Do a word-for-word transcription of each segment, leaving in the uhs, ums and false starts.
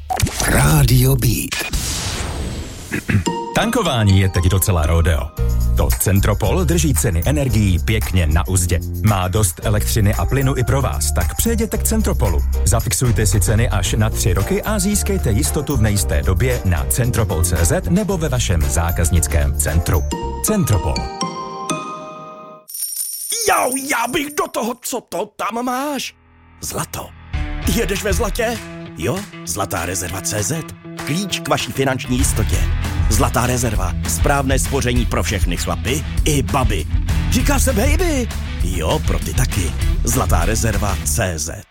Rádio Beat. Tankování je teď docela rodeo. To Centropol drží ceny energií pěkně na uzdě. Má dost elektřiny a plynu i pro vás, tak přejděte k Centropolu. Zafixujte si ceny až na tři roky a získejte jistotu v nejisté době na centropol tečka cé zet nebo ve vašem zákaznickém centru. Centropol. Jau, já bych do toho, co to tam máš? Zlato. Jedeš ve zlatě? Jo, Zlatá rezerva tečka cé zet. Klíč k vaší finanční jistotě. Zlatá rezerva. Správné spoření pro všechny chlapy i baby. Říká se baby. Jo, pro ty taky. Zlatá rezerva tečka cé zet.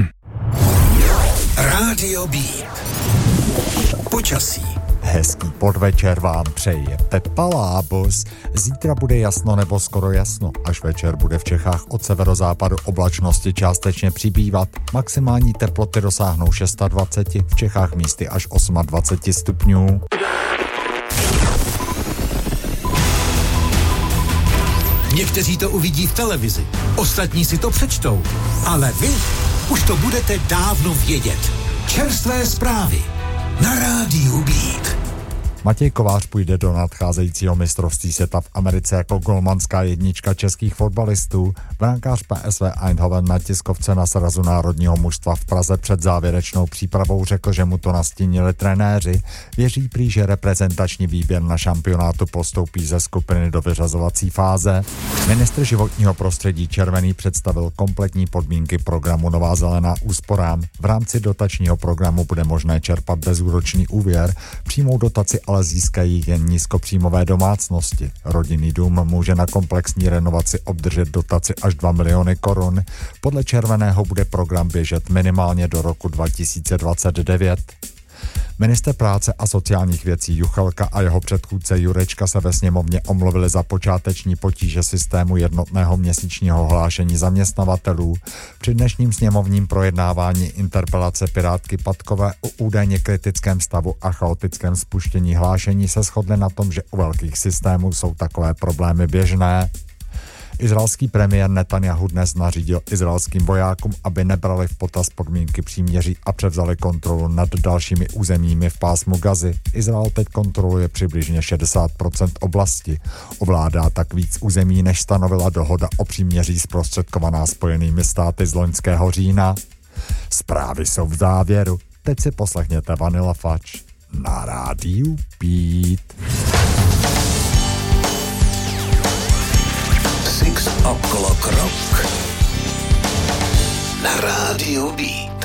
Rádio Beat. Počasí. Hezký podvečer vám přeje Pepa Lábos. Zítra bude jasno nebo skoro jasno. Až večer bude v Čechách od severozápadu oblačnosti částečně přibývat. Maximální teploty dosáhnou dvacet šest, v Čechách místy až dvacet osm stupňů. Někteří to uvidí v televizi, ostatní si to přečtou. Ale vy už to budete dávno vědět. Čerstvé zprávy na Rádiu Beat. Matěj Kovář půjde do nadcházejícího mistrovství světa v Americe jako golmanská jednička českých fotbalistů. Brankář P S V Eindhoven na tiskovce na srazu národního mužstva v Praze před závěrečnou přípravou řekl, že mu to nastínili trenéři. Věří prý, že reprezentační výběr na šampionátu postoupí ze skupiny do vyřazovací fáze. Ministr životního prostředí Červený představil kompletní podmínky programu Nová zelená úsporám. V rámci dotačního programu bude možné čerpat bezúročný úvěr, přímou dotaci ale získají jen nízkopříjmové domácnosti. Rodinný dům může na komplexní renovaci obdržet dotaci až dva miliony korun. Podle Červeného bude program běžet minimálně do roku dva tisíce dvacet devět. Ministr práce a sociálních věcí Juchelka a jeho předchůdce Jurečka se ve sněmovně omluvili za počáteční potíže systému jednotného měsíčního hlášení zaměstnavatelů. Při dnešním sněmovním projednávání interpelace pirátky Patkové o údajně kritickém stavu a chaotickém spuštění hlášení se shodli na tom, že u velkých systémů jsou takové problémy běžné. Izraelský premiér Netanjahu dnes nařídil izraelským vojákům, aby nebrali v potaz podmínky příměří a převzali kontrolu nad dalšími územími v pásmu Gazy. Izrael teď kontroluje přibližně šedesát procent oblasti. Ovládá tak víc území, než stanovila dohoda o příměří zprostředkovaná Spojenými státy z loňského října. Zprávy jsou v závěru. Teď si poslechněte Vanilla Fudge na Rádiu Beat. Six O'Clock Rock na Rádiu Beat.